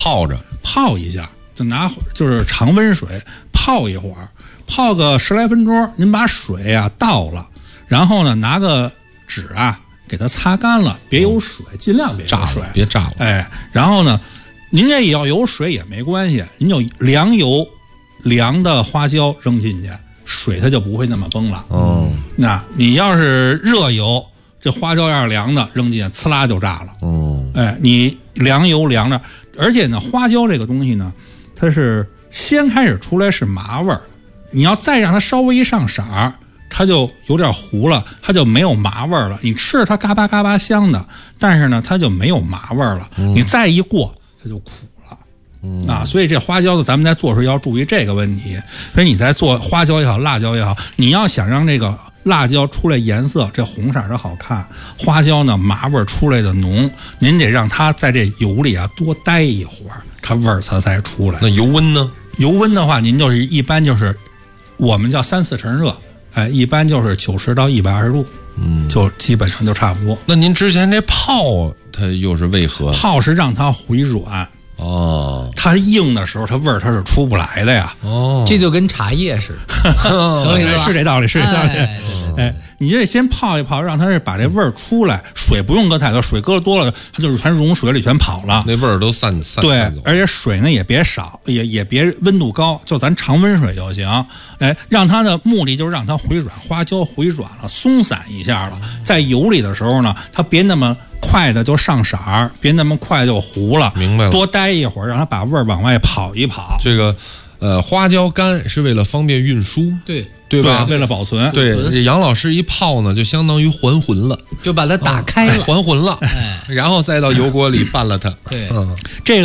泡一下，就是常温水泡一会儿，泡个10来分钟，您把水啊倒了，然后呢拿个纸啊给它擦干了，别有水，尽量别有水， 别炸了。 哎，然后呢，您这也要有水也没关系，您就凉油、凉的花椒扔进去，水它就不会那么崩了。那你要是热油，这花椒要是凉的，扔进去呲啦就炸了。哎，你凉油凉着，而且呢，花椒这个东西呢，它是先开始出来是麻味儿，你要再让它稍微一上色儿，它就有点糊了，它就没有麻味儿了。你吃着它嘎巴嘎巴香的，但是呢，它就没有麻味儿了。你再一过，它就苦了。所以这花椒呢，咱们在做时候要注意这个问题。所以你在做花椒也好，辣椒也好，你要想让这个辣椒出来颜色，这红色的好看，花椒呢麻味出来的浓，您得让它在这油里啊多待一会儿，它味儿才出来。 那油温呢？ 油温的话，您就是一般就是我们叫3、4成热，哎，一般就是90到120度，就基本上就差不多。 那您之前这泡它又是为何？ 泡是让它回软。它硬的时候，它味儿它是出不来的呀。 这就跟茶叶似的， 是这道理，是这道理。哎，你这先泡一泡，让它把这味儿出来，水不用搁太多，水搁多了，它就全融水里全跑了， 那味儿都散走。 对，而且水呢也别少，也别温度高，就咱常温水就行。哎，让它的目的就是让它回软，花椒回软了，松散一下了，在油里的时候呢，它别那么快的就上色儿，别那么快就糊了。 明白了， 多待一会儿，让它把味儿往外跑一跑。 这个花椒干是为了方便运输，对吧？ 为了保存。 对，杨老师一泡呢，就相当于还魂了， 就把它打开了， 还魂了，然后再到油锅里拌了它。 对， 这个。